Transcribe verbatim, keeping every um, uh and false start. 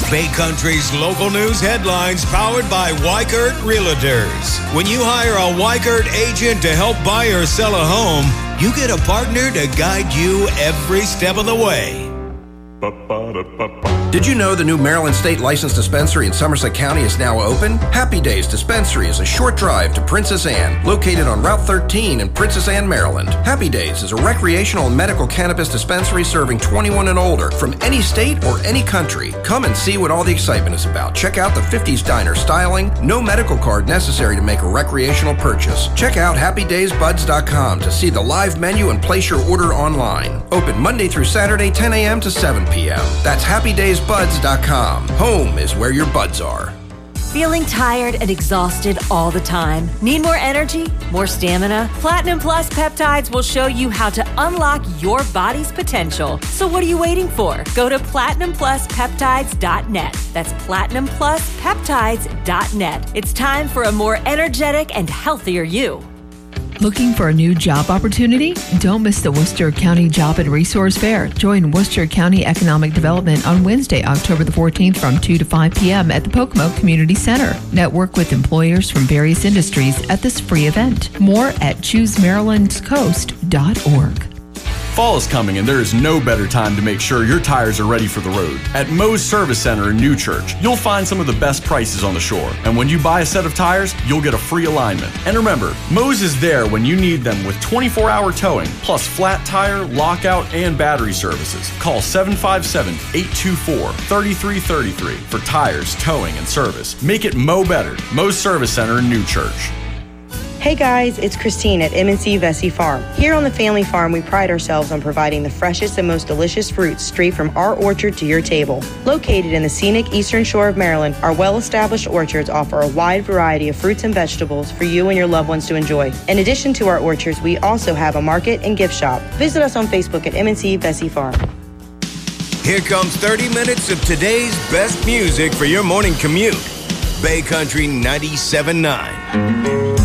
Bay Country's local news headlines powered by Weichert Realtors. When you hire a Weichert agent to help buy or sell a home, you get a partner to guide you every step of the way. Did you know the new Maryland State Licensed Dispensary in Somerset County is now open? Happy Days Dispensary is a short drive to Princess Anne, located on Route thirteen in Princess Anne, Maryland. Happy Days is a recreational and medical cannabis dispensary serving twenty-one and older from any state or any country. Come and see what all the excitement is about. Check out the fifties diner styling. No medical card necessary to make a recreational purchase. Check out happy days buds dot com to see the live menu and place your order online. Open Monday through Saturday, ten a.m. to seven p.m. That's happy days buds dot com. Home is where your buds are. Feeling tired and exhausted all the time? Need more energy? More stamina? Platinum Plus Peptides will show you how to unlock your body's potential. So what are you waiting for? Go to platinum plus peptides dot net. That's platinum plus peptides dot net. It's time for a more energetic and healthier you. Looking for a new job opportunity? Don't miss the Worcester County Job and Resource Fair. Join Worcester County Economic Development on Wednesday, October the fourteenth from two to five p.m. at the Pocomo Community Center. Network with employers from various industries at this free event. More at choose maryland coast dot org. Fall is coming, and there is no better time to make sure your tires are ready for the road. At Moe's Service Center in New Church, you'll find some of the best prices on the shore. And when you buy a set of tires, you'll get a free alignment. And remember, Moe's is there when you need them with twenty-four hour towing, plus flat tire, lockout, and battery services. Call seven five seven, eight two four, three three three three for tires, towing, and service. Make it Moe better. Moe's Service Center in New Church. Hey guys, it's Christine at M and C Vesey Farm. Here on the family farm, we pride ourselves on providing the freshest and most delicious fruits straight from our orchard to your table. Located in the scenic eastern shore of Maryland, our well-established orchards offer a wide variety of fruits and vegetables for you and your loved ones to enjoy. In addition to our orchards, we also have a market and gift shop. Visit us on Facebook at M and C Vesey Farm. Here comes thirty minutes of today's best music for your morning commute. Bay Country ninety-seven point nine.